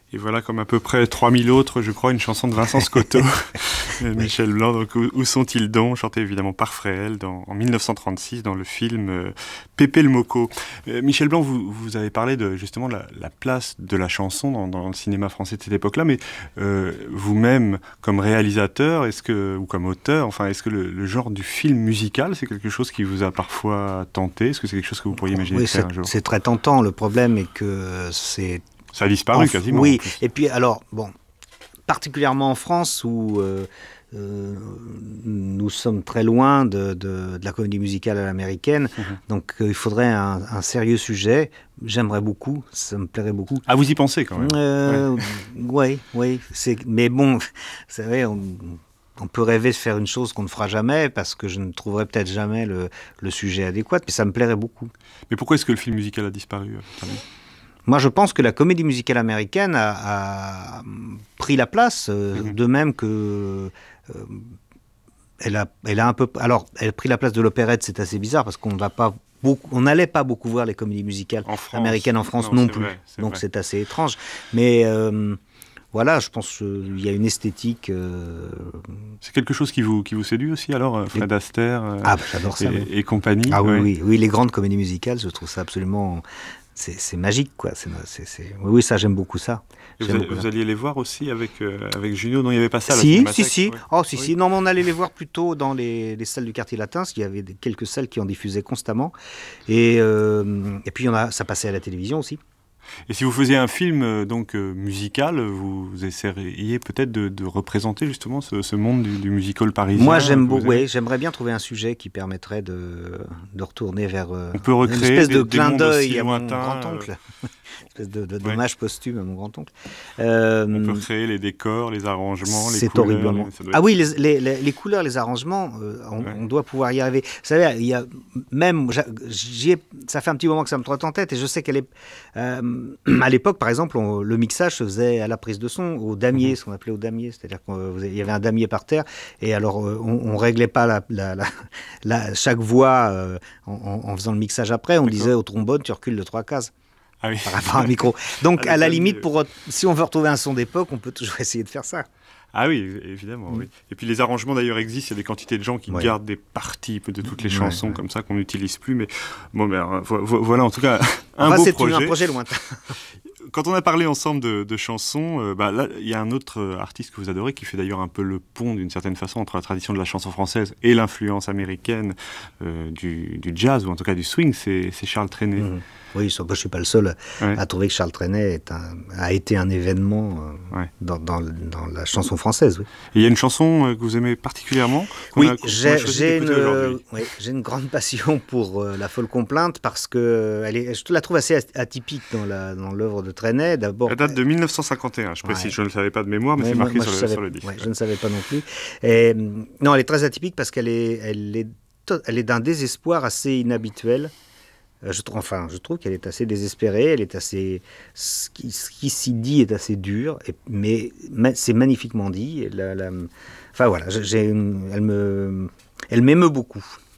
Et voilà, comme à peu près 3000 autres, je crois, une chanson de Vincent Scotto, Michel Blanc. Donc, où sont-ils donc, chanté évidemment par Fréhel en 1936 dans le film Pépé le Moco. Michel Blanc, vous avez parlé de justement la place de la chanson dans le cinéma français de cette époque-là, mais vous-même, comme réalisateur, ou comme auteur, enfin, est-ce que le genre du film musical, c'est quelque chose qui vous a parfois tenté? Est-ce que c'est quelque chose que vous pourriez imaginer de faire un jour? C'est très tentant. Le problème est que c'est... Ça a disparu quasiment. Oui, et puis alors, bon, particulièrement en France où nous sommes très loin de la comédie musicale à l'américaine, donc il faudrait un sérieux sujet. J'aimerais beaucoup, ça me plairait beaucoup. Ah, vous y pensez quand même? Oui. Mais bon, vous savez, on peut rêver de faire une chose qu'on ne fera jamais parce que je ne trouverai peut-être jamais le sujet adéquat, mais ça me plairait beaucoup. Mais pourquoi est-ce que le film musical a disparu? Moi, je pense que la comédie musicale américaine a pris la place, de même que elle a un peu. Alors, elle a pris la place de l'opérette, c'est assez bizarre parce qu'on n'allait pas beaucoup voir les comédies musicales américaines en France non plus. Donc c'est assez étrange. Mais voilà, je pense qu'il y a une esthétique. C'est quelque chose qui vous séduit aussi alors, Fred Astaire j'adore ça, et compagnie. Ah oui, les grandes comédies musicales, je trouve ça absolument. C'est magique, quoi. Oui, ça, j'aime beaucoup ça. Vous alliez les voir aussi avec Junio? Non, il n'y avait pas ça. Si. Ouais. Oh, si. Non, mais on allait les voir plutôt dans les salles du quartier latin, parce qu'il y avait quelques salles qui en diffusaient constamment. Et puis, ça passait à la télévision aussi. Et si vous faisiez un film musical, vous essaieriez peut-être de représenter justement ce monde du musical parisien? Moi, j'aimerais bien trouver un sujet qui permettrait de retourner vers on peut recréer une espèce de clin d'œil à mon lointains, grand-oncle. Une espèce d'hommage posthume à mon grand-oncle. On peut créer les décors, les arrangements, les couleurs. C'est horriblement. Ah oui, les couleurs, les arrangements, on doit pouvoir y arriver. Vous savez, il y a même, ça fait un petit moment que ça me trotte en tête, et je sais qu'elle est, à l'époque, par exemple, le mixage se faisait à la prise de son, au damier, ce qu'on appelait au damier, c'est-à-dire qu'il y avait un damier par terre, et alors on réglait pas chaque voix en faisant le mixage après, on disait au trombone, tu recules de 3 cases. Ah oui. Par rapport à un micro. Donc, à la limite, si on veut retrouver un son d'époque, on peut toujours essayer de faire ça. Ah oui, évidemment. Oui. Et puis les arrangements d'ailleurs existent. Il y a des quantités de gens qui gardent des parties de toutes les chansons comme ça qu'on n'utilise plus. Mais bon, voilà en tout cas un beau projet. C'est un projet lointain. Quand on a parlé ensemble de chansons, là, il y a un autre artiste que vous adorez qui fait d'ailleurs un peu le pont d'une certaine façon entre la tradition de la chanson française et l'influence américaine du jazz ou en tout cas du swing, c'est Charles Trenet. Oui, je ne suis pas le seul à trouver que Charles Trenet a été un événement dans la chanson française. Oui. Et il y a une chanson que vous aimez particulièrement? J'ai une grande passion pour La Folle Complainte parce que je la trouve assez atypique dans l'œuvre de Trenet. D'abord, elle date de 1951, je précise, je ne le savais pas de mémoire, mais c'est marqué sur le disque. Je ne savais pas non plus. Non, elle est très atypique parce qu'elle est d'un désespoir assez inhabituel. Je trouve qu'elle est assez désespérée, elle est assez... Ce qui s'y dit est assez dur, mais c'est magnifiquement dit. Enfin voilà, elle m'émeut beaucoup.